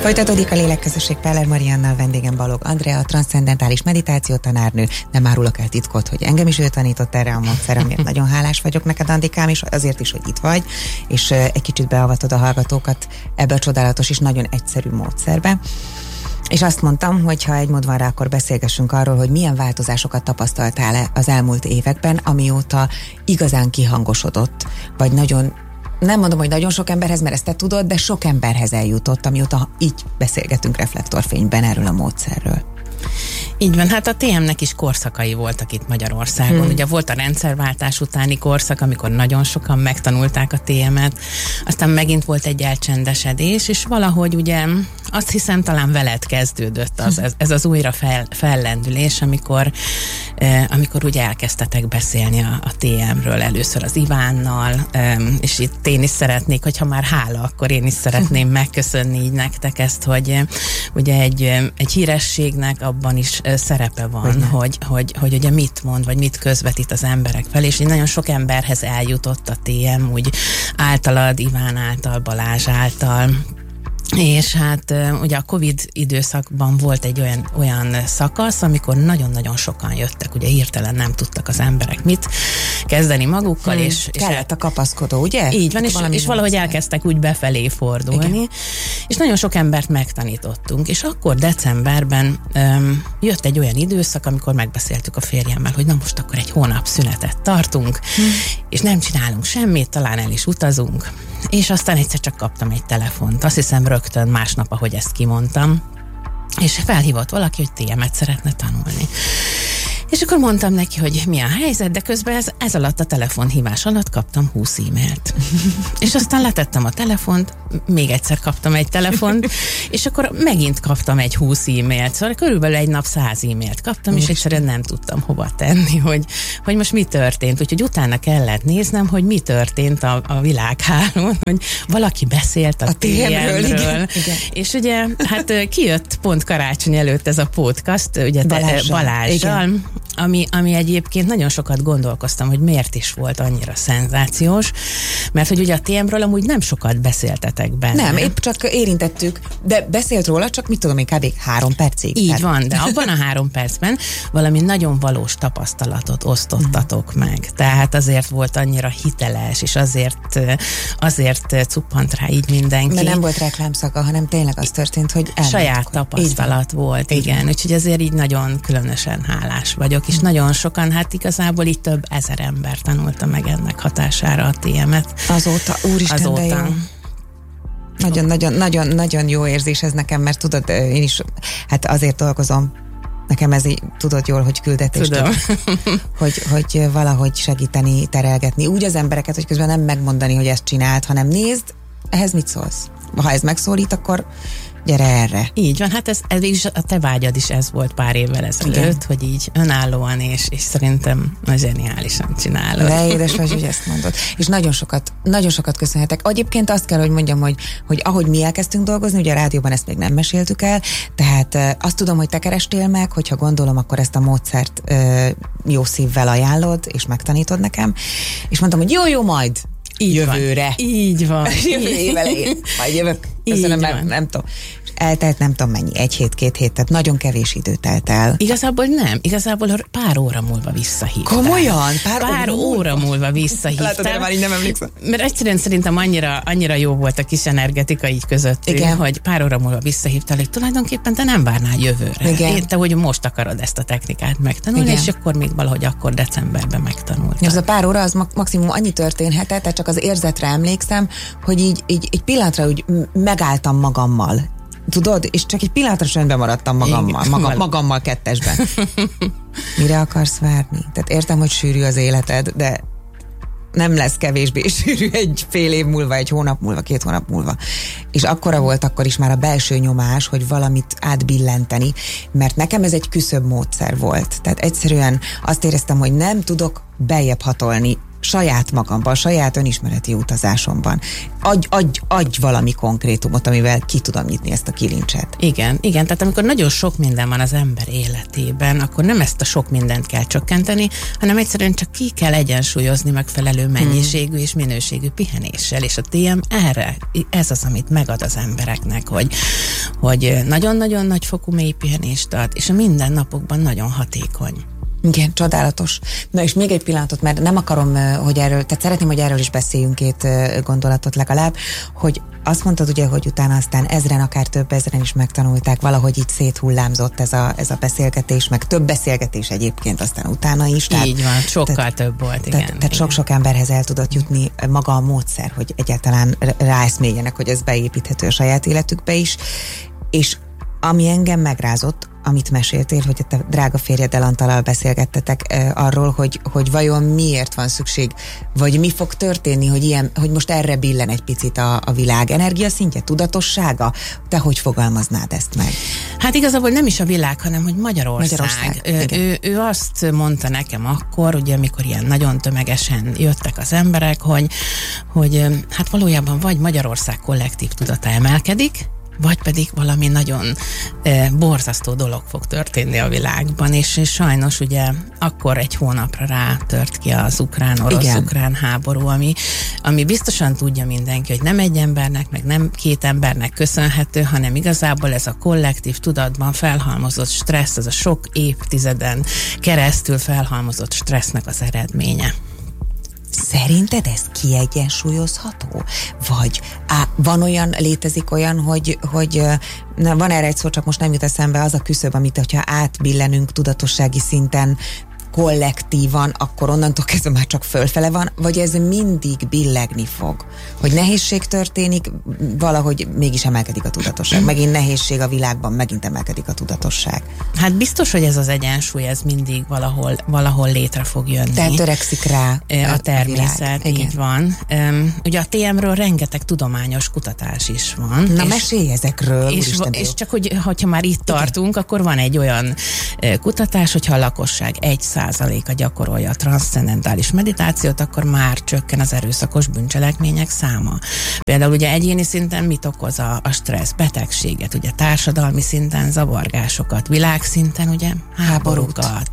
Folytatódik a Lélekközösség Peller Mariannal, vendégem Balogh Andrea, a transzcendentális meditáció tanárnő. Nem árulok el titkot, hogy engem is ő tanított erre a módszer, amiért nagyon hálás vagyok neked, Andikám, és azért is, hogy itt vagy, és egy kicsit beavatod a hallgatókat ebbe a csodálatos és nagyon egyszerű módszerbe. És azt mondtam, hogy ha egy mód van rá, akkor beszélgessünk arról, hogy milyen változásokat tapasztaltál az elmúlt években, amióta igazán kihangosodott, vagy nagyon, nem mondom, hogy nagyon sok emberhez, mert ezt te tudod, de sok emberhez eljutott, amióta így beszélgetünk reflektorfényben erről a módszerről. Így van, hát a TM-nek is korszakai voltak itt Magyarországon. Ugye volt a rendszerváltás utáni korszak, amikor nagyon sokan megtanulták a TM-et, aztán megint volt egy elcsendesedés, és valahogy ugye azt hiszem talán veled kezdődött ez az újra fellendülés, amikor ugye elkezdtetek beszélni a TM-ről először az Ivánnal, és itt én is szeretnék, hogyha már hála, akkor én is szeretném megköszönni így nektek ezt, hogy ugye egy hírességnek abban is szerepe van, hogy ugye mit mond, vagy mit közvetít az emberek felé, és így nagyon sok emberhez eljutott a TM, úgy általad, Iván által, Balázs által. És hát ugye a Covid időszakban volt egy olyan szakasz, amikor nagyon-nagyon sokan jöttek, ugye hirtelen nem tudtak az emberek mit kezdeni magukkal, és kellett a kapaszkodó, ugye? Így van, és valahogy elkezdtek úgy befelé fordulni, igen. És nagyon sok embert megtanítottunk, és akkor decemberben jött egy olyan időszak, amikor megbeszéltük a férjemmel, hogy na most akkor egy hónap szünetet tartunk, és nem csinálunk semmit, talán el is utazunk. És aztán egyszer csak kaptam egy telefont, azt hiszem rögtön másnap, ahogy ezt kimondtam, és felhívott valaki, hogy TM-et szeretne tanulni. És akkor mondtam neki, hogy mi a helyzet, de közben ez alatt a telefonhívás alatt kaptam 20 e-mailt. És aztán letettem a telefont, még egyszer kaptam egy telefont, és akkor megint kaptam egy 20 e-mailt. Szóval körülbelül egy nap 100 e-mailt kaptam, és egyszerűen nem tudtam hova tenni, hogy most mi történt. Úgyhogy utána kellett néznem, hogy mi történt a világhálón, hogy valaki beszélt a TM-ről. Igen. És ugye, hát kijött pont karácsony előtt ez a podcast, ugye Balázsral, ami egyébként nagyon sokat gondolkoztam, hogy miért is volt annyira szenzációs, mert hogy ugye a TM-ről amúgy nem sokat beszéltetek benne. Nem, épp csak érintettük, de beszélt róla, csak mit tudom én, kb. 3 percig. Így van, de abban a 3 percben valami nagyon valós tapasztalatot osztottatok meg. Tehát azért volt annyira hiteles, és azért cuppant rá így mindenki. Mert nem volt reklámszaga, hanem tényleg az történt, hogy saját tapasztalat volt, igen. Úgyhogy azért így nagyon különösen hálás vagyok, és nagyon sokan, hát igazából így több ezer ember tanulta meg ennek hatására a TM-et. Azóta, úristen, de jó. Nagyon jó érzés ez nekem, mert tudod, én is, hát azért dolgozom, nekem ez így, tudod jól, hogy küldetés. Tudom. Hogy valahogy segíteni, terelgetni úgy az embereket, hogy közben nem megmondani, hogy ezt csináld, hanem nézd, ehhez mit szólsz? Ha ez megszólít, akkor gyere erre. Így van, hát ez is a te vágyad is ez volt pár évvel ezelőtt, hogy így önállóan és szerintem zseniálisan csinálod. De édes vagy, hogy ezt mondod. És nagyon sokat köszönhetek. Egyébként azt kell, hogy mondjam, hogy ahogy mi elkezdtünk dolgozni, ugye a rádióban ezt még nem meséltük el, tehát azt tudom, hogy te kerestél meg, hogyha gondolom, akkor ezt a módszert jó szívvel ajánlod, és megtanítod nekem, és mondtam, hogy jó, majd így jövőre. Van. Így van. Jövő év elején. Majd jövök. Köszönöm, nem tudom. Eltelt nem tudom mennyi, 1 hét, 2 hét, tehát nagyon kevés idő telt el. Igazából pár óra múlva visszahívtál. Komolyan? Pár óra múlva visszahívtál. Látod, én már így nem emlékszem. Mert egyszerűen szerintem annyira jó volt a kis energetika így közöttünk, hogy pár óra múlva visszahívtál, hogy tulajdonképpen te nem várnál jövőre. Igen. Te, hogy most akarod ezt a technikát megtanulni, és akkor még valahogy akkor decemberben megtanultad. Ez a pár óra az maximum annyi történhetett, tehát csak az érzetre emlékszem, hogy így pillanatra úgy megálltam magammal. Tudod? És csak egy pillanatra csöndben maradtam magammal kettesben. Mire akarsz várni? Tehát értem, hogy sűrű az életed, de nem lesz kevésbé sűrű egy fél év múlva, egy hónap múlva, 2 hónap múlva. És akkora volt akkor is már a belső nyomás, hogy valamit átbillenteni, mert nekem ez egy küszöbb módszer volt. Tehát egyszerűen azt éreztem, hogy nem tudok beljebb hatolni saját magamban, saját önismereti utazásomban. Adj valami konkrétumot, amivel ki tudom nyitni ezt a kilincset. Igen, tehát amikor nagyon sok minden van az ember életében, akkor nem ezt a sok mindent kell csökkenteni, hanem egyszerűen csak ki kell egyensúlyozni megfelelő mennyiségű és minőségű pihenéssel, és a TM ez az, amit megad az embereknek, hogy nagyon-nagyon nagy fokú mély pihenést ad, és a mindennapokban nagyon hatékony. Igen, csodálatos. Na és még egy pillanatot, mert nem akarom, hogy erről, tehát szeretném, hogy erről is beszéljünk 2 gondolatot legalább, hogy azt mondtad ugye, hogy utána aztán ezren, akár több ezren is megtanulták, valahogy így széthullámzott ez a beszélgetés, meg több beszélgetés egyébként aztán utána is. Így van, sokkal több volt, igen. Tehát sok-sok emberhez el tudott jutni maga a módszer, hogy egyáltalán ráeszméljenek, hogy ez beépíthető a saját életükbe is, és ami engem megrázott, amit meséltél, hogy a te drága férjeddel Antallal beszélgettetek arról, hogy vajon miért van szükség, vagy mi fog történni, hogy most erre billen egy picit a világ. Energia szintje, tudatossága? Te hogy fogalmaznád ezt meg? Hát igazából nem is a világ, hanem hogy Magyarország. Ő azt mondta nekem akkor, ugye amikor ilyen nagyon tömegesen jöttek az emberek, hogy hát valójában vagy Magyarország kollektív tudata emelkedik, vagy pedig valami nagyon borzasztó dolog fog történni a világban, és sajnos ugye akkor egy hónapra rátört ki az orosz-ukrán háború, ami biztosan tudja mindenki, hogy nem egy embernek, meg nem 2 embernek köszönhető, hanem igazából ez a kollektív tudatban felhalmozott stressz, ez a sok évtizeden keresztül felhalmozott stressznek az eredménye. Szerinted ez kiegyensúlyozható? Vagy létezik olyan, hogy van erre egy szó, csak most nem jut eszembe, az a küszöb, amit hogyha átbillenünk tudatossági szinten kollektívan, akkor onnantól kezdve már csak fölfele van, vagy ez mindig billegni fog? Hogy nehézség történik, valahogy mégis emelkedik a tudatosság. Megint nehézség a világban, megint emelkedik a tudatosság. Hát biztos, hogy ez az egyensúly, ez mindig valahol létre fog jönni. Tehát törekszik rá a természet, így van. Ugye a TM-ről rengeteg tudományos kutatás is van. Na mesélj ezekről. És csak, hogyha már itt tartunk, akkor van egy olyan kutatás, hogyha a lakosság 1%-a gyakorolja a transzcendentális meditációt, akkor már csökken az erőszakos bűncselekmények száma. Például ugye egyéni szinten mit okoz a stressz? Betegséget, ugye társadalmi szinten zavargásokat, világszinten ugye háborúkat.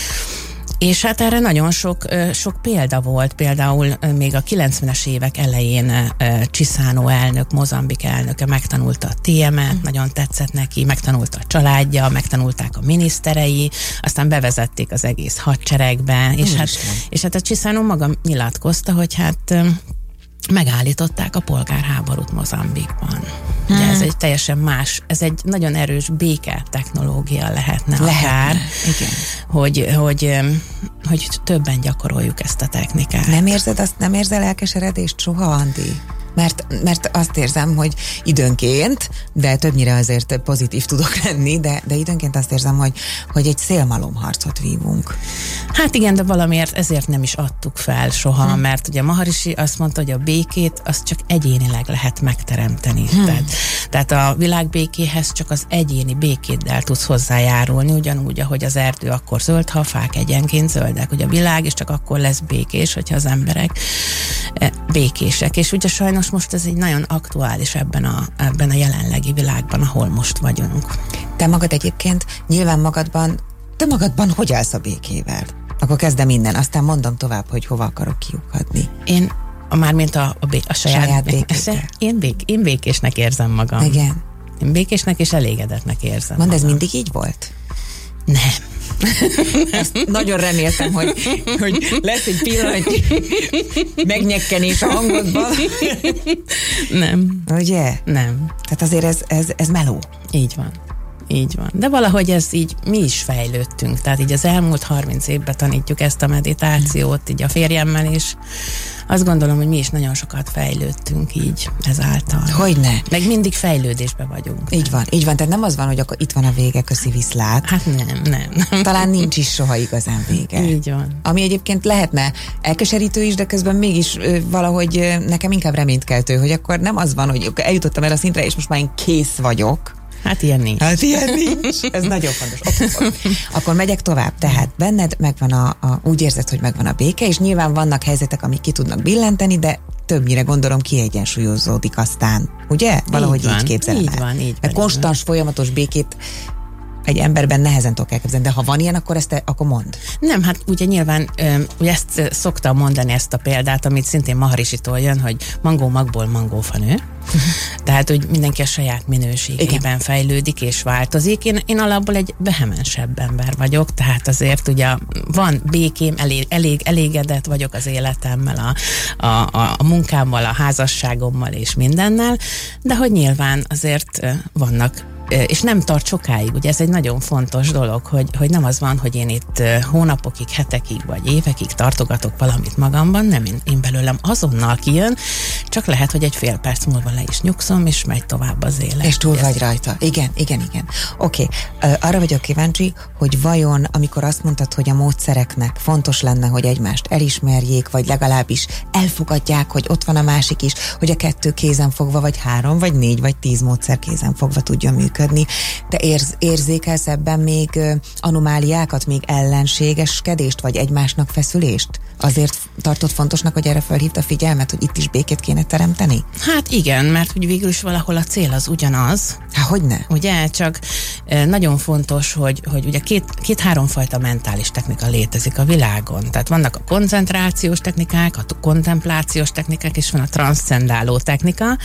És hát erre nagyon sok példa volt, például még a 90-es évek elején Chissano elnök, Mozambik elnöke megtanulta a TM-et, nagyon tetszett neki, megtanulta a családja, megtanulták a miniszterei, aztán bevezették az egész hadseregbe, és hát a Chissano maga nyilatkozta, hogy hát megállították a polgárháborút Mozambikban. Ugye ez egy teljesen más, ez egy nagyon erős béke technológia lehetne akár, hogy többen gyakoroljuk ezt a technikát. Nem érzel elkeseredést soha, Andi? Mert azt érzem, hogy időnként, de többnyire azért pozitív tudok lenni, de időnként azt érzem, hogy egy szélmalomharcot vívunk. Hát igen, de valamiért ezért nem is adtuk fel soha, mert ugye Maharishi azt mondta, hogy a békét azt csak egyénileg lehet megteremteni. Tehát a világbékéhez csak az egyéni békéddel tudsz hozzájárulni, ugyanúgy, ahogy az erdő akkor zöld, ha a fák egyenként zöldek. Ugye a világ is csak akkor lesz békés, hogyha az emberek békések. És ugye sajnos most ez egy nagyon aktuális ebben a jelenlegi világban, ahol most vagyunk. Te magad egyébként nyilván magadban hogy állsz a békével? Akkor kezdem innen, aztán mondom tovább, hogy hova akarok kiukadni. Én mármint a saját békével. Én békésnek érzem magam. Igen. Én békésnek és elégedetnek érzem magam. Ez mindig így volt? Nem. Ezt nagyon reméltem, hogy lesz egy pillanat megnyekkenés a hangodban. Nem. Ugye? Nem. Tehát azért ez meló. Így van. Így van. De valahogy ez így, mi is fejlődtünk. Tehát így az elmúlt 30 évben tanítjuk ezt a meditációt, így a férjemmel is. Azt gondolom, hogy mi is nagyon sokat fejlődtünk így ezáltal. Hogyne. Meg mindig fejlődésben vagyunk. Így van. Tehát nem az van, hogy akkor itt van a vége, köszi, viszlát. Hát nem. Talán nincs is soha igazán vége. Így van. Ami egyébként lehetne elkeserítő is, de közben mégis valahogy nekem inkább reménykeltő, hogy akkor nem az van, hogy eljutottam el a szintre, és most már én kész vagyok, Hát ilyen nincs. Ez nagyon fontos. Okay. Akkor megyek tovább. Tehát benned megvan úgy érzed, hogy megvan a béke, és nyilván vannak helyzetek, amik ki tudnak billenteni, de többnyire gondolom kiegyensúlyozódik aztán. Ugye? Valahogy így képzelem el. Így van. Konstans, folyamatos békét egy emberben nehezen tudok elképzelni, de ha van ilyen, akkor akkor mondd. Nem, hát ugye nyilván ugye ezt szoktam mondani, ezt a példát, amit szintén Maharisitól jön, hogy mangó magból mangófa nő. Tehát, hogy mindenki a saját minőségében fejlődik és változik. Én alapból egy vehemensebb ember vagyok, tehát azért van békém, elégedett vagyok az életemmel, a munkámmal, a házasságommal és mindennel, de hogy nyilván azért vannak, és nem tart sokáig, ugye ez egy nagyon fontos dolog, hogy nem az van, hogy én itt hónapokig, hetekig vagy évekig tartogatok valamit magamban, nem, én belőlem azonnal kijön, csak lehet, hogy egy fél perc múlva le is nyugszom, és megy tovább az élet. És túl vagy rajta. Igen. Oké. Arra vagyok kíváncsi, hogy vajon, amikor azt mondtad, hogy a módszereknek fontos lenne, hogy egymást elismerjék, vagy legalábbis elfogadják, hogy ott van a másik is, hogy a 2 kézen fogva, vagy 3, vagy 4, vagy 10 módszer kézen fogva tudjon működni. Te érzékelsz ebben még anomáliákat, még ellenségeskedést, vagy egymásnak feszülést? Azért tartott fontosnak, hogy erre felhívta figyelmet, hogy itt is békét kéne teremteni? Hát igen, mert hogy végül is valahol a cél az ugyanaz. Hát hogyne? Ugye, csak nagyon fontos, hogy ugye két-három fajta mentális technika létezik a világon. Tehát vannak a koncentrációs technikák, a kontemplációs technikák, és van a transzcendáló technika,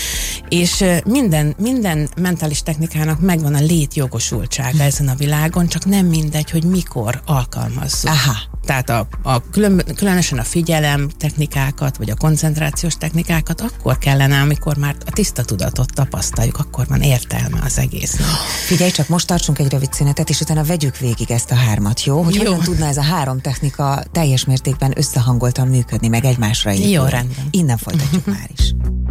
és minden mentális technikának megvan a létjogosultsága ezen a világon, csak nem mindegy, hogy mikor alkalmazzuk. Aha. Tehát különösen a figyelem technikákat, vagy a koncentrációs technikákat akkor kellene, amikor már a tiszta tudatot tapasztaljuk, akkor van értelme az egésznek. Figyelj, csak most tartsunk egy rövid szünetet, és utána vegyük végig ezt a 3, jó? Hogy hogyan tudna ez a 3 technika teljes mértékben összehangoltan működni, meg egymásra épülni. Jó, rendben. Innen folytatjuk már is.